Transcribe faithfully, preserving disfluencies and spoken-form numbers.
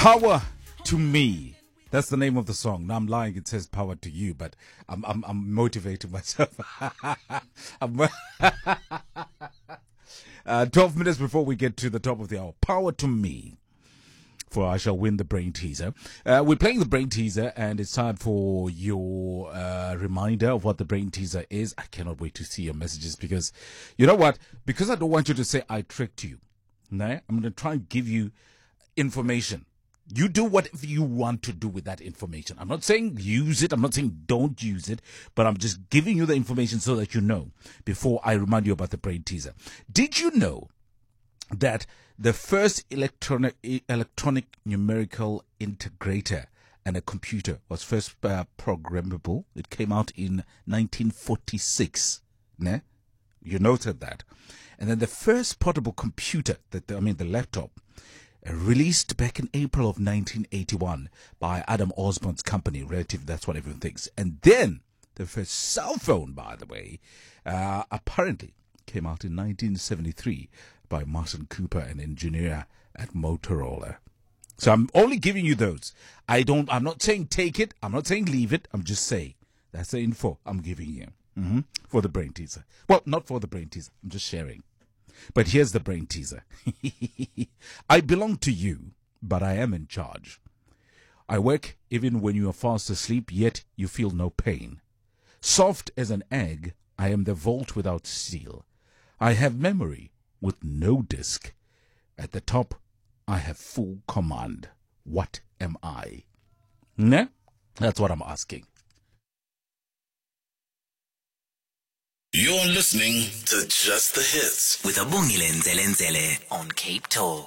Power to Me. That's the name of the song. Now I'm lying. It says power to you, but I'm I'm, I'm motivating myself. I'm, uh, Twelve minutes before we get to the top of the hour. Power to Me. For I Shall Win the Brain Teaser. Uh, we're playing the Brain Teaser, and it's time for your uh, reminder of what the Brain Teaser is. I cannot wait to see your messages because, you know what? Because I don't want you to say I tricked you. No? I'm going to try and give you information. You do whatever you want to do with that information. I'm not saying use it. I'm not saying don't use it. But I'm just giving you the information so that you know before I remind you about the Brain Teaser. Did you know that the first electronic electronic numerical integrator and a computer was first uh, programmable? It came out in nineteen forty-six. Ne? You noted that. And then the first portable computer, that I mean the laptop, uh, released back in April of nineteen eighty-one by Adam Osborne's company, Relative, that's what everyone thinks. And then the first cell phone, by the way, uh, apparently came out in nineteen seventy-three by Martin Cooper, an engineer at Motorola. So I'm only giving you those. I don't, I'm not saying take it. I'm not saying leave it. I'm just saying that's the info I'm giving you mm-hmm. for the Brain Teaser. Well, not for the Brain Teaser. I'm just sharing. But here's the Brain Teaser. I belong to you, but I am in charge. I work even when you are fast asleep, yet you feel no pain. Soft as an egg, I am the vault without seal. I have memory with no disk. At the top, I have full command. What am I? Ne? That's what I'm asking. You're listening to Just the Hits with Abongile Nzelenzele on Cape Talk.